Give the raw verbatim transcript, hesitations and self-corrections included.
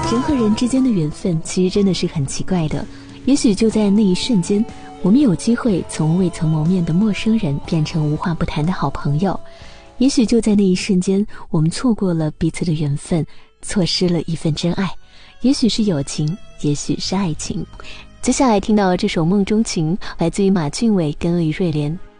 人和人之间的缘分其实真的是很奇怪的，也许就在那一瞬间，我们有机会从未曾谋面的陌生人变成无话不谈的好朋友，也许就在那一瞬间，我们错过了彼此的缘分，错失了一份真爱，也许是友情，也许是爱情。接下来听到这首《梦中情》，来自于马俊伟跟李瑞莲。